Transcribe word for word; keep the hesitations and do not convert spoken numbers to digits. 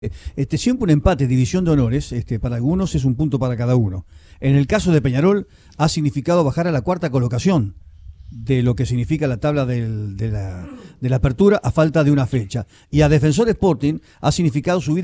Este, siempre un empate, división de honores, este, para algunos es un punto para cada uno. En el caso de Peñarol ha significado bajar a la cuarta colocación de lo que significa la tabla del, de, la, de la apertura a falta de una fecha. Y a Defensor Sporting ha significado subir